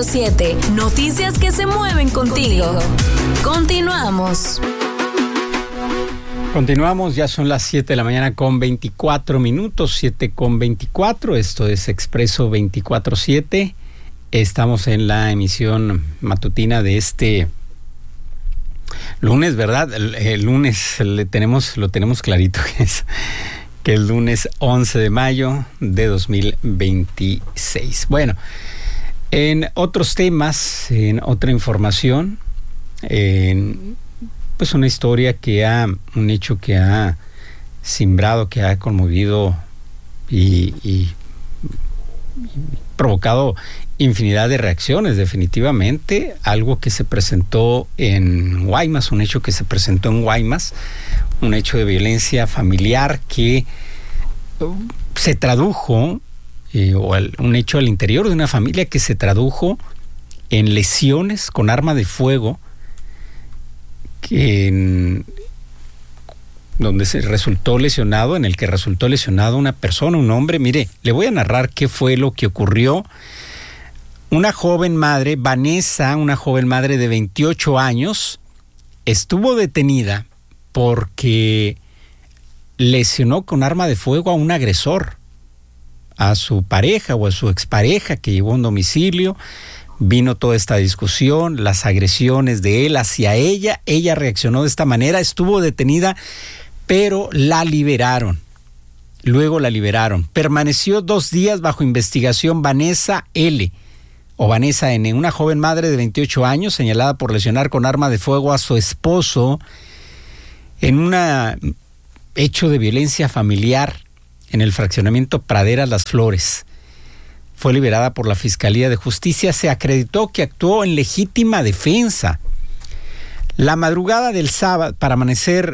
24/7. Noticias que se mueven contigo. Continuamos. Continuamos, ya son las 7 de la mañana con 24 minutos, 7:24. Esto es Expreso 24/7. Estamos en la emisión matutina de este lunes, ¿verdad? El lunes lo tenemos clarito, que es lunes 11 de mayo de 2026. Bueno, en otros temas, en otra información, pues una historia un hecho que ha simbrado, que ha conmovido y provocado infinidad de reacciones, definitivamente. Algo que se presentó en Guaymas, un hecho que se presentó en Guaymas, un hecho de violencia familiar que se tradujo, un hecho al interior de una familia que se tradujo en lesiones con arma de fuego, donde se resultó lesionado, en el que resultó lesionado una persona, un hombre. Mire, le voy a narrar qué fue lo que ocurrió. Una joven madre, Vanessa, una joven madre de 28 años, estuvo detenida porque lesionó con arma de fuego a un agresor, a su pareja o a su expareja que llevó a un domicilio. Vino toda esta discusión, las agresiones de él hacia ella. Ella reaccionó de esta manera, estuvo detenida, pero la liberaron. Luego la liberaron. Permaneció 2 días bajo investigación Vanessa L., o Vanessa N., una joven madre de 28 años señalada por lesionar con arma de fuego a su esposo en un hecho de violencia familiar en el fraccionamiento Praderas Las Flores. Fue liberada por la Fiscalía de Justicia. Se acreditó que actuó en legítima defensa. La madrugada del sábado, para amanecer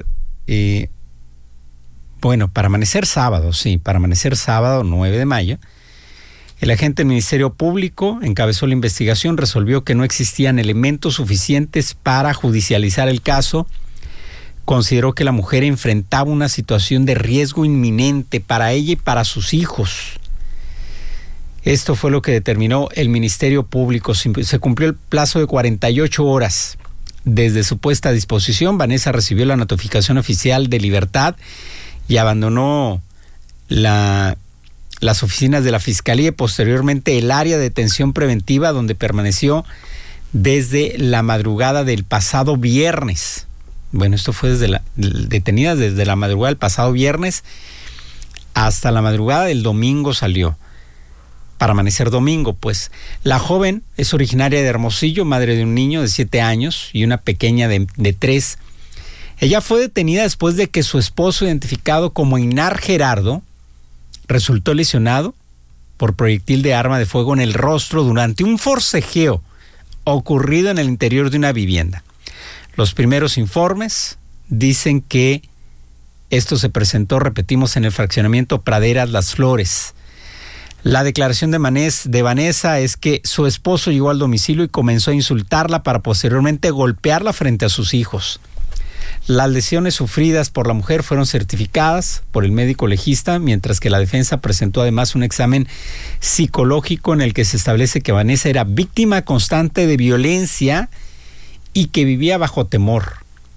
sábado 9 de mayo, el agente del Ministerio Público encabezó la investigación, resolvió que no existían elementos suficientes para judicializar el caso. Consideró que la mujer enfrentaba una situación de riesgo inminente para ella y para sus hijos. Esto fue lo que determinó el Ministerio Público. Se cumplió el plazo de 48 horas desde su puesta a disposición. Vanessa recibió la notificación oficial de libertad y abandonó las oficinas de la Fiscalía y posteriormente el área de detención preventiva, donde permaneció desde la madrugada del pasado viernes. Bueno, esto fue detenida desde la madrugada del pasado viernes hasta la madrugada del domingo salió, para amanecer domingo. Pues la joven es originaria de Hermosillo, madre de un niño de 7 años y una pequeña de 3. Ella fue detenida después de que su esposo, identificado como Inar Gerardo, resultó lesionado por proyectil de arma de fuego en el rostro durante un forcejeo ocurrido en el interior de una vivienda. Los primeros informes dicen que esto se presentó, repetimos, en el fraccionamiento Praderas Las Flores. La declaración de Vanessa es que su esposo llegó al domicilio y comenzó a insultarla para posteriormente golpearla frente a sus hijos. Las lesiones sufridas por la mujer fueron certificadas por el médico legista, mientras que la defensa presentó además un examen psicológico en el que se establece que Vanessa era víctima constante de violencia y que vivía bajo temor.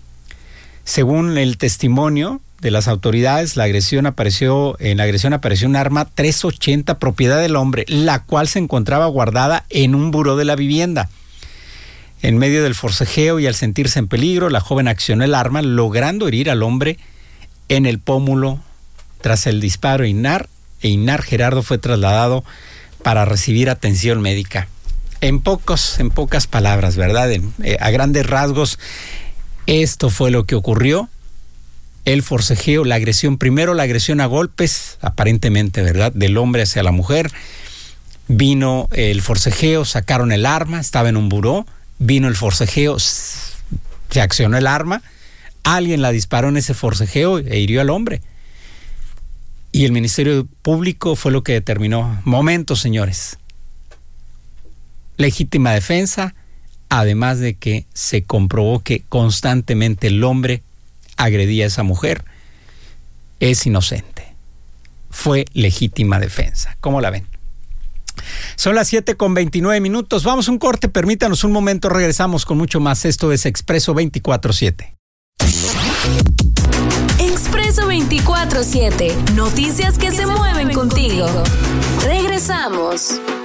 Según el testimonio de las autoridades, en la agresión apareció un arma 380 propiedad del hombre, la cual se encontraba guardada en un buró de la vivienda. En medio del forcejeo y al sentirse en peligro, la joven accionó el arma, logrando herir al hombre en el pómulo. Tras el disparo, Inar Gerardo fue trasladado para recibir atención médica. En pocas palabras, ¿verdad? A grandes rasgos, esto fue lo que ocurrió. El forcejeo, la agresión, primero la agresión a golpes, aparentemente, ¿verdad?, del hombre hacia la mujer. Vino el forcejeo, sacaron el arma, estaba en un buró. Vino el forcejeo, se accionó el arma, alguien la disparó en ese forcejeo e hirió al hombre. Y el Ministerio Público fue lo que determinó. Momentos, señores. Legítima defensa, además de que se comprobó que constantemente el hombre agredía a esa mujer. Es inocente. Fue legítima defensa. ¿Cómo la ven? Son las 7:29. Vamos a un corte, permítanos un momento, regresamos con mucho más. Esto es Expreso 24/7. Expreso 24/7. Noticias que se mueven contigo. Regresamos.